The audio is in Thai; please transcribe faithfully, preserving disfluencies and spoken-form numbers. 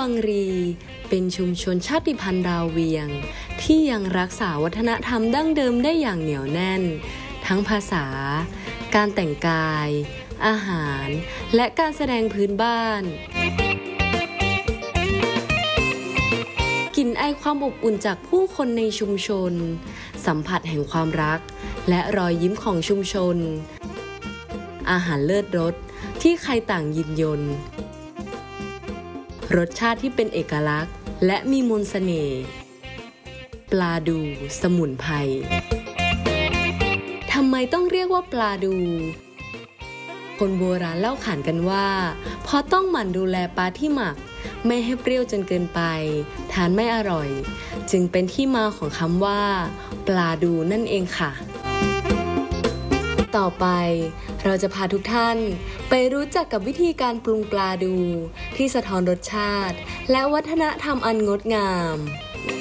วังรีเป็นชุมชนชาติพันธุ์ดาวเวียงที่ยังรักษาวัฒนธรรมดั้งเดิมได้อย่างเหนียวแน่นทั้งภาษาการแต่งกายอาหารและการแสดงพื้นบ้านกลิ่นไอความอบอุ่นจากผู้คนในชุมชนสัมผัสแห่งความรักและรอยยิ้มของชุมชนอาหารเลิศรสที่ใครต่างยินยนรสชาติที่เป็นเอกลักษณ์และมีมนต์เสน่ห์ปลาดูสมุนไพรทำไมต้องเรียกว่าปลาดูคนโบราณเล่าขานกันว่าเพราะต้องหมั่นดูแลปลาที่หมักไม่ให้เปรี้ยวจนเกินไปทานไม่อร่อยจึงเป็นที่มาของคำว่าปลาดูนั่นเองค่ะต่อไปเราจะพาทุกท่านไปรู้จักกับวิธีการปรุงปลาดูที่สะท้อนรสชาติและวัฒนธรรมอันงดงาม